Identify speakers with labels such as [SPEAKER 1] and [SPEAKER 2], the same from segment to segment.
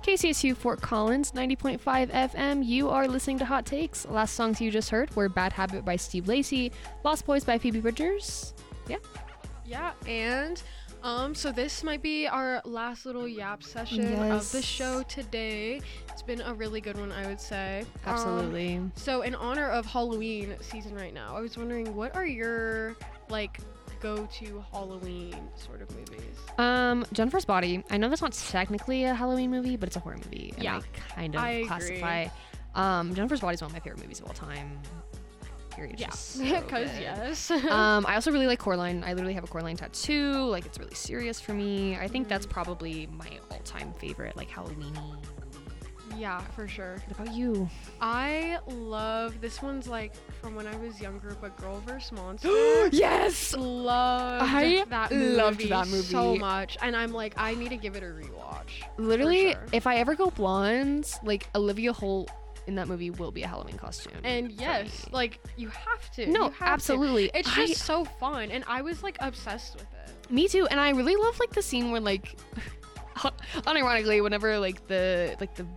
[SPEAKER 1] KCSU Fort Collins, 90.5 FM. You are listening to Hot Takes. Last songs you just heard were Bad Habit by Steve Lacy, Lost Boys by Phoebe Bridgers.
[SPEAKER 2] Yeah, and so this might be our last little yap session of the show today. It's been a really good one, I would say.
[SPEAKER 1] Absolutely.
[SPEAKER 2] So in honor of Halloween season right now, I was wondering, what are your go-to Halloween sort of movies?
[SPEAKER 1] Jennifer's Body. I know that's not technically a Halloween movie, but it's a horror movie. And
[SPEAKER 2] Yeah,
[SPEAKER 1] I kind of classify. Jennifer's Body is one of my favorite movies of all time. Period.
[SPEAKER 2] Yeah,
[SPEAKER 1] Just
[SPEAKER 2] because
[SPEAKER 1] so good.
[SPEAKER 2] yes.
[SPEAKER 1] I also really like Coraline. I literally have a Coraline tattoo. Like, it's really serious for me. I think that's probably my all-time favorite, like, Halloween-y.
[SPEAKER 2] Yeah, for sure.
[SPEAKER 1] What about you?
[SPEAKER 2] I love this one's like from when I was younger, but Girl vs. Monster.
[SPEAKER 1] Yes!
[SPEAKER 2] Loved that movie so
[SPEAKER 1] movie.
[SPEAKER 2] much, and I'm like, I need to give it a rewatch.
[SPEAKER 1] Literally,
[SPEAKER 2] sure.
[SPEAKER 1] if I ever go blonde, like, Olivia Holt in that movie will be a Halloween costume.
[SPEAKER 2] And
[SPEAKER 1] for
[SPEAKER 2] yes,
[SPEAKER 1] me.
[SPEAKER 2] like, you have to.
[SPEAKER 1] No,
[SPEAKER 2] You have to.
[SPEAKER 1] absolutely.
[SPEAKER 2] It's just so fun, and I was like obsessed with it.
[SPEAKER 1] Me too, and I really love like the scene where like, unironically, whenever like the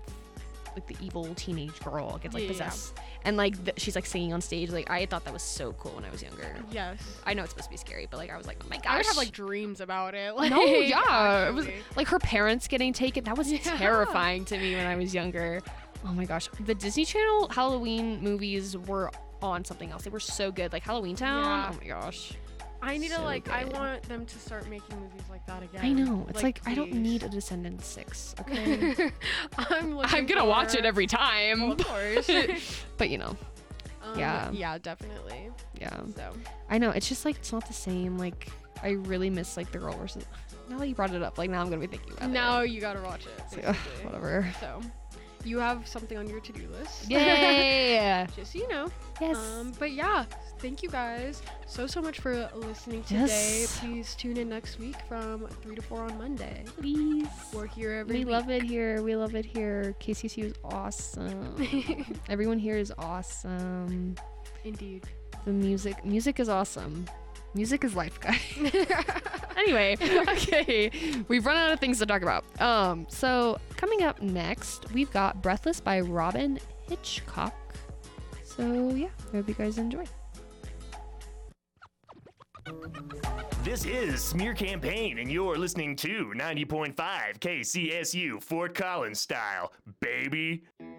[SPEAKER 1] evil teenage girl gets like
[SPEAKER 2] Yeah.
[SPEAKER 1] possessed, and like she's like singing on stage. Like, I thought that was so cool when I was younger.
[SPEAKER 2] Yes.
[SPEAKER 1] I know it's supposed to be scary, but like I was like, oh my gosh.
[SPEAKER 2] I would have like dreams about it. Like,
[SPEAKER 1] No, yeah, it was
[SPEAKER 2] actually.
[SPEAKER 1] like her parents getting taken. That was terrifying to me when I was younger. Oh my gosh, the Disney Channel Halloween movies were on something else. They were so good, like Halloween Town.
[SPEAKER 2] Yeah.
[SPEAKER 1] Oh my gosh.
[SPEAKER 2] I need to
[SPEAKER 1] So
[SPEAKER 2] I
[SPEAKER 1] good.
[SPEAKER 2] want them to start making movies like that again.
[SPEAKER 1] I know. It's like I don't
[SPEAKER 2] please.
[SPEAKER 1] need a Descendants 6. Okay.
[SPEAKER 2] I'm
[SPEAKER 1] I'm gonna watch it every time.
[SPEAKER 2] Well, of course.
[SPEAKER 1] But you know, yeah.
[SPEAKER 2] Yeah, definitely.
[SPEAKER 1] yeah.
[SPEAKER 2] So.
[SPEAKER 1] I know. It's just like it's not the same. Like, I really miss like the Girl versus. Now that you brought it up, like now I'm gonna be thinking about
[SPEAKER 2] Now
[SPEAKER 1] it.
[SPEAKER 2] you gotta watch it.
[SPEAKER 1] It's like, ugh,
[SPEAKER 2] basically.
[SPEAKER 1] whatever.
[SPEAKER 2] So, you have something on your to-do list.
[SPEAKER 1] Yay!
[SPEAKER 2] Just so you know.
[SPEAKER 1] Yes.
[SPEAKER 2] But yeah, thank you guys so much for listening today.
[SPEAKER 1] Yes.
[SPEAKER 2] Please tune in next week from 3 to 4 on Monday.
[SPEAKER 1] Please.
[SPEAKER 2] We're here every
[SPEAKER 1] We
[SPEAKER 2] week.
[SPEAKER 1] love it here. We love it here. KCCU is awesome. Everyone here is awesome.
[SPEAKER 2] Indeed.
[SPEAKER 1] The music is awesome. Music is life, guys. Anyway, okay, we've run out of things to talk about. So coming up next, we've got Breathless by Robin Hitchcock. So yeah, I hope you guys enjoy.
[SPEAKER 3] This is Smear Campaign, and you're listening to 90.5 KCSU Fort Collins style, baby.